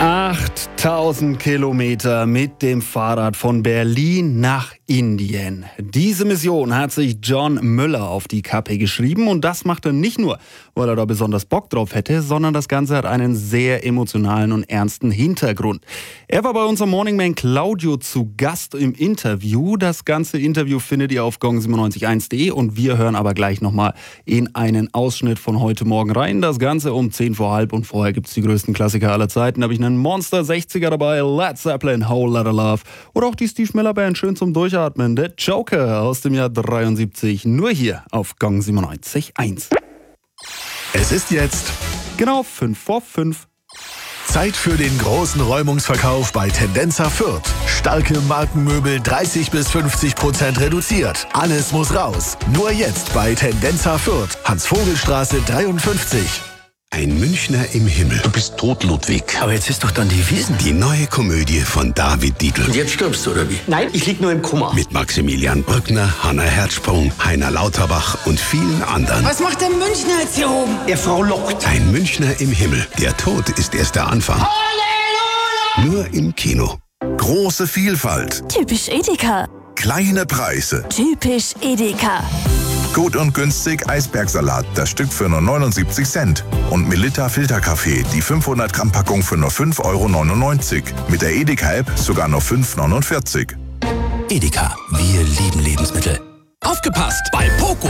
8000 Kilometer mit dem Fahrrad von Berlin nach Indien. Diese Mission hat sich John Müller auf die Kappe geschrieben und das macht er nicht nur, weil er da besonders Bock drauf hätte, sondern das Ganze hat einen sehr emotionalen und ernsten Hintergrund. Er war bei unserem Morning Man Claudio zu Gast im Interview. Das ganze Interview findet ihr auf gong971.de und wir hören aber gleich nochmal in einen Ausschnitt von heute Morgen rein. Das Ganze um 10:05 und vorher gibt's die größten Klassiker aller Zeiten. Da habe ich einen Monster 60er dabei, Led Zeppelin, Whole Lotta Love oder auch die Steve Miller Band, schön zum Durchatmen, der Joker aus dem Jahr 73, nur hier auf Gong 97.1. Es ist jetzt genau 5:05. Zeit für den großen Räumungsverkauf bei Tendenza Fürth. Starke Markenmöbel 30-50% reduziert. Alles muss raus. Nur jetzt bei Tendenza Fürth. Hans-Vogel-Straße 53. Ein Münchner im Himmel. Du bist tot, Ludwig. Aber jetzt ist doch dann die Wiesn. Die neue Komödie von David Dietl. Und jetzt stirbst du, oder wie? Nein, ich lieg nur im Koma. Mit Maximilian Brückner, Hanna Herzsprung, Heiner Lauterbach und vielen anderen. Was macht der Münchner jetzt hier oben? Der Frau lockt. Ein Münchner im Himmel. Der Tod ist erst der Anfang. Halleluja! Nur im Kino. Große Vielfalt. Typisch Edeka. Kleine Preise. Typisch Edeka. Gut und günstig Eisbergsalat, das Stück für nur 79 Cent. Und Melitta Filterkaffee, die 500 Gramm Packung für nur 5,99 €. Mit der Edeka-App sogar nur 5,49 €. Edeka, wir lieben Lebensmittel. Aufgepasst! Bei Poco